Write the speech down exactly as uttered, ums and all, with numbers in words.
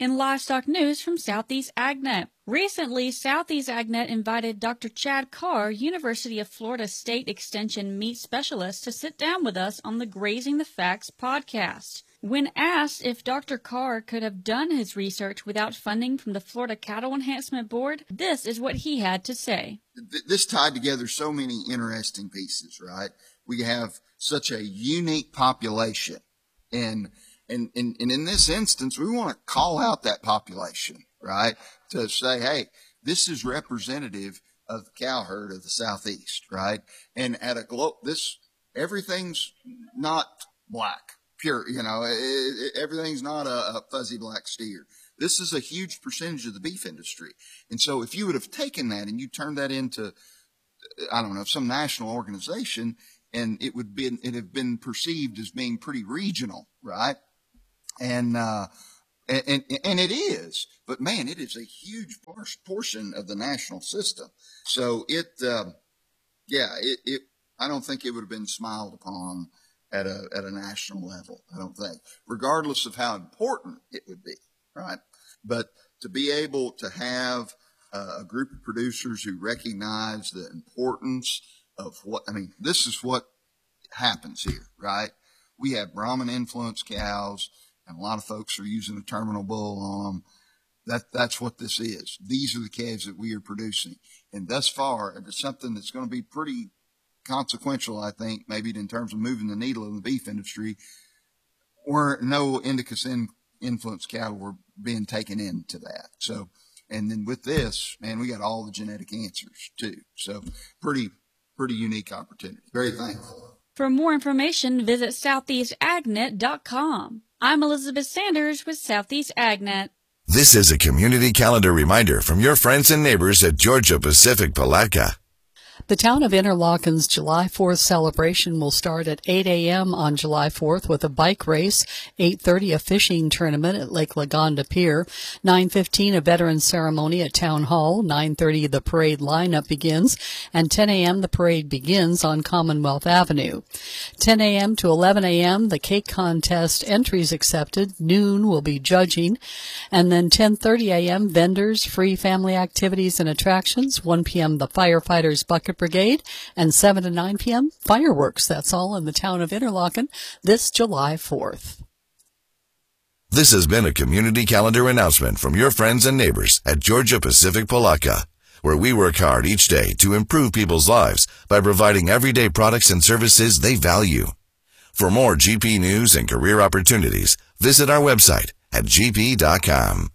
in livestock news from Southeast AgNet. Recently, Southeast AgNet invited Doctor Chad Carr, University of Florida State Extension meat specialist, to sit down with us on the Grazing the Facts podcast. When asked if Doctor Carr could have done his research without funding from the Florida Cattle Enhancement Board, this is what he had to say. This tied together so many interesting pieces, right? We have such a unique population, and and, and, and in this instance, we want to call out that population, right? To say, hey, this is representative of the cow herd of the Southeast, right? And at a glo- this, everything's not black, pure, you know, it, it, everything's not a, a fuzzy black steer. This is a huge percentage of the beef industry. And so if you would have taken that and you turned that into, I don't know, some national organization, and it would be, it have been perceived as being pretty regional, right? And, uh, and, and, and it is, but man, it is a huge portion of the national system. So it, um, yeah, it, it, I don't think it would have been smiled upon at a, at a national level. I don't think, regardless of how important it would be, right? But to be able to have uh, a group of producers who recognize the importance of what, I mean, this is what happens here, right? We have Brahman influenced cows, and a lot of folks are using a terminal bull on them. That, that's what this is. These are the calves that we are producing. And thus far, it's something that's going to be pretty consequential, I think, maybe in terms of moving the needle in the beef industry, where no Indicus in, influenced cattle were being taken into that. So, and then with this, man, we got all the genetic answers too. So pretty, pretty unique opportunity. Very thankful. For more information, visit southeast agnet dot com. I'm Elizabeth Sanders with Southeast AgNet. This is a community calendar reminder from your friends and neighbors at Georgia Pacific Palatka. The town of Interlaken's July fourth celebration will start at eight a.m. on July fourth with a bike race, eight thirty a fishing tournament at Lake Lagonda Pier, nine fifteen a veteran ceremony at Town Hall, nine thirty the parade lineup begins, and ten a.m. the parade begins on Commonwealth Avenue. ten a.m. to eleven a.m. the cake contest entries accepted, noon will be judging, and then ten thirty a.m. vendors, free family activities and attractions, one p.m. the firefighters bucket brigade, and seven to nine p.m. fireworks. That's all in the town of Interlaken this July fourth. This has been a community calendar announcement from your friends and neighbors at Georgia Pacific Palatka, where we work hard each day to improve people's lives by providing everyday products and services they value. For more G P news and career opportunities, visit our website at g p dot com.